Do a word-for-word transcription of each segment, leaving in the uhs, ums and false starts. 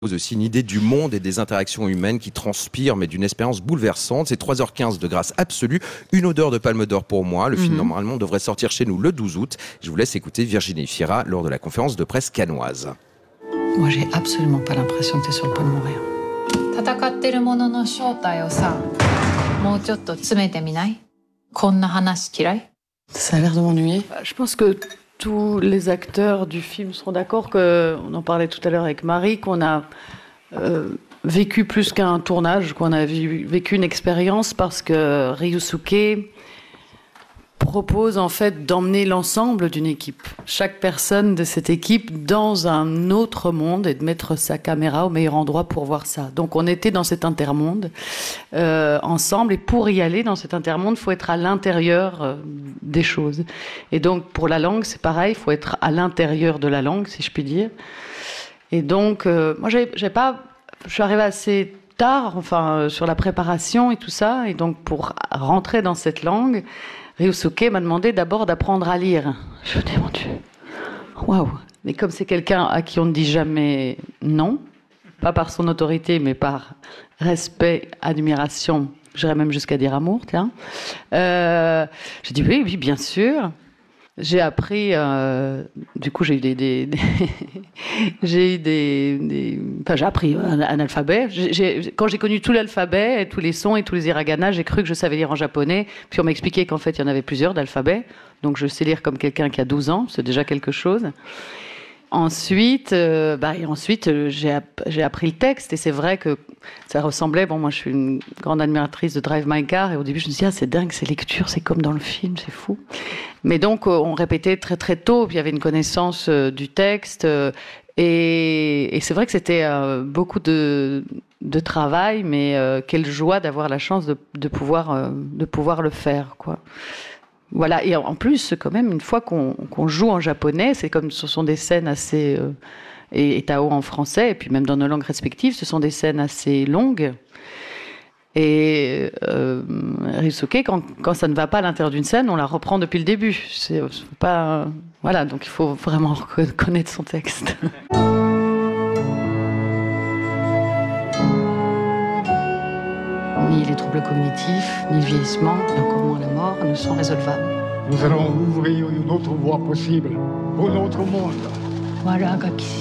Aussi une idée du monde et des interactions humaines qui transpirent, mais d'une expérience bouleversante. C'est trois heures quinze de grâce absolue, une odeur de palme d'or pour moi. Le film, mm-hmm. normalement, devrait sortir chez nous le douze août. Je vous laisse écouter Virginie Fira lors de la conférence de presse cannoise. Moi, j'ai absolument pas l'impression que tu es sur le point de mourir. Ça a l'air de m'ennuyer. Je pense que tous les acteurs du film seront d'accord que, on en parlait tout à l'heure avec Marie, qu'on a euh, vécu plus qu'un tournage, qu'on a vu, vécu une expérience parce que Ryusuke propose en fait d'emmener l'ensemble d'une équipe, chaque personne de cette équipe dans un autre monde et de mettre sa caméra au meilleur endroit pour voir ça. Donc on était dans cet intermonde euh, ensemble, et pour y aller dans cet intermonde, il faut être à l'intérieur euh, des choses. Et donc pour la langue, c'est pareil, il faut être à l'intérieur de la langue, si je puis dire. Et donc euh, moi j'ai, j'ai pas, je suis arrivée assez tard, enfin euh, sur la préparation et tout ça, et donc pour rentrer dans cette langue, Ryusuke m'a demandé d'abord d'apprendre à lire. Je me dis, mon Dieu, waouh! Mais comme c'est quelqu'un à qui on ne dit jamais non, pas par son autorité, mais par respect, admiration, j'irais même jusqu'à dire amour, tiens. Euh, j'ai dit oui, oui, bien sûr. J'ai appris, euh, du coup j'ai eu des, des, des j'ai eu des, des, enfin j'ai appris un, un alphabet. J'ai, j'ai, quand j'ai connu tout l'alphabet, et tous les sons et tous les hiragana, j'ai cru que je savais lire en japonais. Puis on m'a expliqué qu'en fait il y en avait plusieurs d'alphabets. Donc je sais lire comme quelqu'un qui a douze ans, c'est déjà quelque chose. Ensuite, euh, bah, et ensuite euh, j'ai, app- j'ai appris le texte, et c'est vrai que ça ressemblait. Bon, moi je suis une grande admiratrice de Drive My Car, et au début je me suis dit, ah, c'est dingue, ces lectures, c'est comme dans le film, c'est fou. Mais donc euh, on répétait très très tôt, puis il y avait une connaissance euh, du texte, euh, et, et c'est vrai que c'était euh, beaucoup de, de travail, mais euh, quelle joie d'avoir la chance de, de, pouvoir, euh, de pouvoir le faire, quoi. Voilà, et en plus, quand même, une fois qu'on, qu'on joue en japonais, c'est comme ce sont des scènes assez... Euh, et, et Tao en français, et puis même dans nos langues respectives, ce sont des scènes assez longues. Et euh, Ryusuke, quand, quand ça ne va pas à l'intérieur d'une scène, on la reprend depuis le début. C'est, c'est pas, euh, voilà, donc il faut vraiment connaître son texte. Ni les troubles cognitifs, ni le vieillissement, et encore moins la mort, ne sont résolvables. Nous allons ouvrir une autre voie possible pour notre monde. Voilà,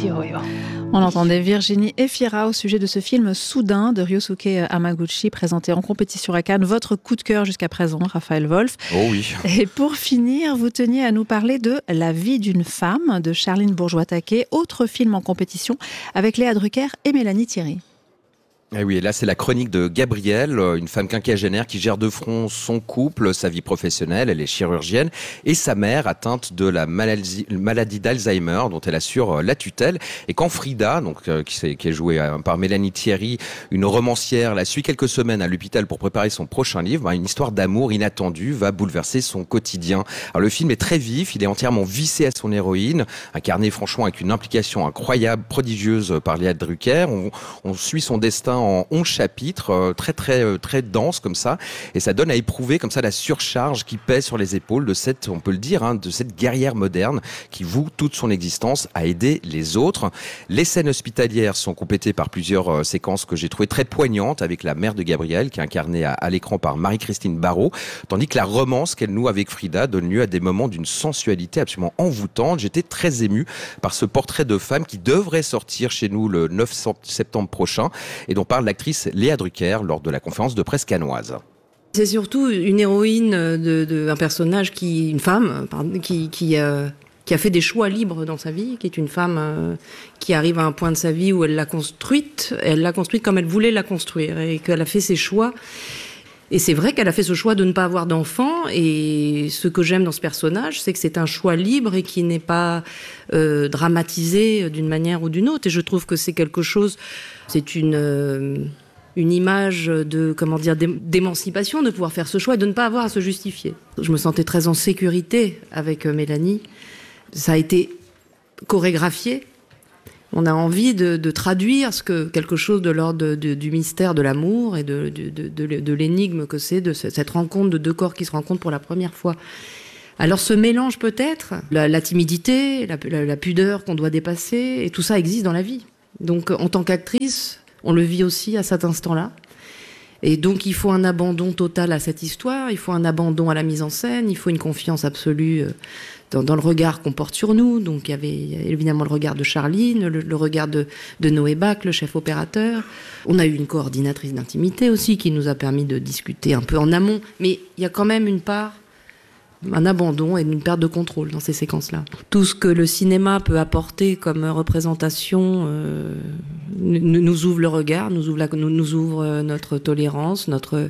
on entendait Virginie Efira au sujet de ce film Soudain de Ryosuke Hamaguchi, présenté en compétition à Cannes. Votre coup de cœur jusqu'à présent, Raphaël Wolf. Oh oui. Et pour finir, vous teniez à nous parler de La vie d'une femme de Charline Bourgeois-Taquet, autre film en compétition avec Léa Drucker et Mélanie Thierry. Eh oui, et là c'est la chronique de Gabrielle, une femme quinquagénaire qui gère de front son couple, sa vie professionnelle, elle est chirurgienne, et sa mère atteinte de la maladie, maladie d'Alzheimer dont elle assure la tutelle. Et quand Frida, donc euh, qui, est, qui est jouée euh, par Mélanie Thierry, une romancière, la suit quelques semaines à l'hôpital pour préparer son prochain livre, bah, une histoire d'amour inattendue va bouleverser son quotidien. Alors le film est très vif, il est entièrement vissé à son héroïne, incarné franchement avec une implication incroyable, prodigieuse par Léa Drucker. On, on suit son destin en onze chapitres, euh, très très euh, très dense comme ça, et ça donne à éprouver comme ça la surcharge qui pèse sur les épaules de cette, on peut le dire, hein, de cette guerrière moderne qui voue toute son existence à aider les autres. Les scènes hospitalières sont complétées par plusieurs euh, séquences que j'ai trouvées très poignantes avec la mère de Gabrielle qui est incarnée à, à l'écran par Marie-Christine Barrault, tandis que la romance qu'elle noue avec Frida donne lieu à des moments d'une sensualité absolument envoûtante. J'étais très ému par ce portrait de femme qui devrait sortir chez nous le neuf septembre prochain et dont parle l'actrice Léa Drucker lors de la conférence de presse cannoise. C'est surtout une héroïne, de, de, un personnage qui, une femme, pardon, qui, qui, euh, qui a fait des choix libres dans sa vie, qui est une femme euh, qui arrive à un point de sa vie où elle l'a construite, elle l'a construite comme elle voulait la construire, et qu'elle a fait ses choix. Et c'est vrai qu'elle a fait ce choix de ne pas avoir d'enfant, et ce que j'aime dans ce personnage, c'est que c'est un choix libre et qui n'est pas euh, dramatisé d'une manière ou d'une autre. Et je trouve que c'est quelque chose, c'est une, euh, une image de, comment dire, d'émancipation, de pouvoir faire ce choix et de ne pas avoir à se justifier. Je me sentais très en sécurité avec Mélanie. Ça a été chorégraphié. On a envie de, de traduire ce que, quelque chose de l'ordre de, de, du mystère de l'amour et de, de, de, de, de l'énigme que c'est, de cette rencontre de deux corps qui se rencontrent pour la première fois. Alors ce mélange peut-être, la, la timidité, la, la, la pudeur qu'on doit dépasser, et tout ça existe dans la vie. Donc en tant qu'actrice, on le vit aussi à cet instant-là. Et donc il faut un abandon total à cette histoire, il faut un abandon à la mise en scène, il faut une confiance absolue dans, dans le regard qu'on porte sur nous. Donc il y avait évidemment le regard de Charline, le, le regard de, de Noé Bach, le chef opérateur. On a eu une coordinatrice d'intimité aussi qui nous a permis de discuter un peu en amont. Mais il y a quand même une part, un abandon et une perte de contrôle dans ces séquences-là. Tout ce que le cinéma peut apporter comme représentation euh, nous ouvre le regard, nous ouvre, la, nous, nous ouvre notre tolérance, notre...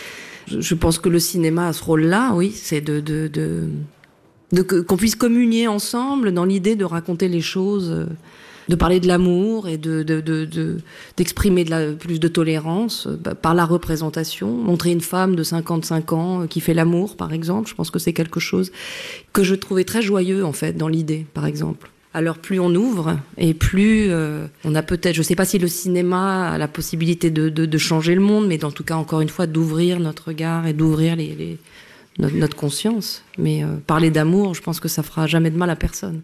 Je pense que le cinéma a ce rôle-là, oui, c'est de, de, de, de qu'on puisse communier ensemble dans l'idée de raconter les choses, de parler de l'amour et de, de, de, de, d'exprimer de la, plus de tolérance bah, par la représentation. Montrer une femme de cinquante-cinq ans qui fait l'amour, par exemple, je pense que c'est quelque chose que je trouvais très joyeux, en fait, dans l'idée, par exemple. Alors plus on ouvre et plus euh, on a peut-être, je ne sais pas si le cinéma a la possibilité de, de, de changer le monde, mais en tout cas, encore une fois, d'ouvrir notre regard et d'ouvrir les, les, notre, notre conscience. Mais euh, parler d'amour, je pense que ça fera jamais de mal à personne.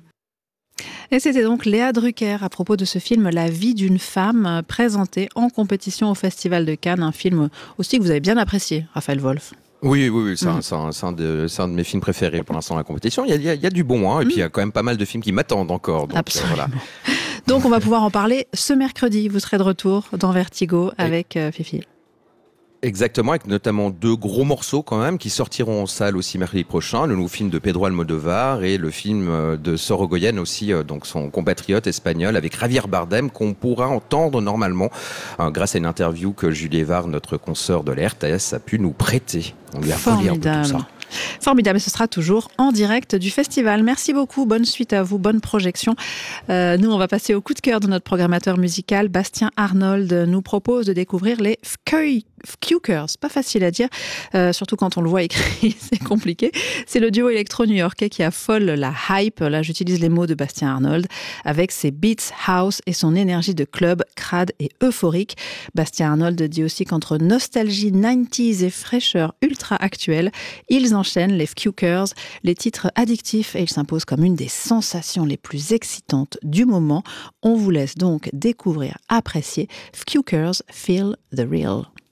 Et c'était donc Léa Drucker à propos de ce film La vie d'une femme, présenté en compétition au Festival de Cannes, un film aussi que vous avez bien apprécié, Raphaël Wolf. Oui, oui, oui, c'est, mmh. un, c'est, un, c'est, un de, c'est un de mes films préférés pour l'instant à la compétition. Il y a, il y a, il y a du bon, hein, et mmh. puis il y a quand même pas mal de films qui m'attendent encore. Donc, absolument. Euh, voilà. Donc on va pouvoir en parler ce mercredi. Vous serez de retour dans Vertigo avec euh, Fifi. Exactement, avec notamment deux gros morceaux quand même qui sortiront en salle aussi mercredi prochain, le nouveau film de Pedro Almodóvar et le film de Sorogoyen aussi, donc son compatriote espagnol avec Javier Bardem qu'on pourra entendre normalement euh, grâce à une interview que Julie Evard, notre consoeur de la R T S, a pu nous prêter. On lui a volé un peu tout ça. Formidable, et ce sera toujours en direct du festival. Merci beaucoup, bonne suite à vous, bonne projection. Euh, nous, on va passer au coup de cœur de notre programmateur musical. Bastien Arnold nous propose de découvrir les Fkukers. Pas facile à dire, euh, surtout quand on le voit écrit, c'est compliqué. C'est le duo électro-new-yorkais qui affole la hype. Là, j'utilise les mots de Bastien Arnold avec ses beats house et son énergie de club crade et euphorique. Bastien Arnold dit aussi qu'entre nostalgie quatre-vingt-dix et fraîcheur ultra actuelle, ils enchaînent les Fkukers, les titres addictifs, et ils s'imposent comme une des sensations les plus excitantes du moment. On vous laisse donc découvrir, apprécier Fkukers Feel the Real.